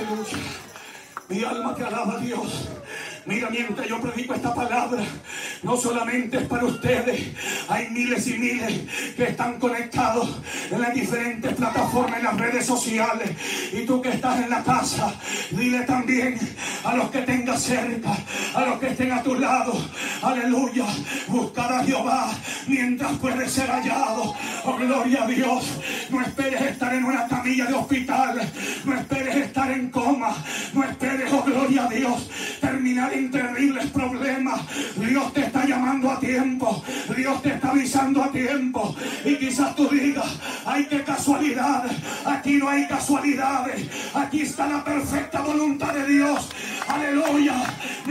Aleluya. Mi alma te alaba, Dios. Mira, mientras yo predico esta palabra, no solamente es para ustedes, hay miles y miles que están conectados en las diferentes plataformas, en las redes sociales. Y tú que estás en la casa, dile también a los que tengas cerca, a los que estén a tu lado, aleluya, buscar a Jehová mientras puede ser hallado. Oh, gloria a Dios. No esperes estar en una camilla de hospital, no esperes estar en coma, no esperes, oh gloria a Dios, terminar en terribles problemas. Dios te está llamando a tiempo, Dios te está avisando a tiempo. Y quizás tú digas, ay, qué casualidad. Aquí no hay casualidades, aquí está la perfecta voluntad de Dios. Aleluya.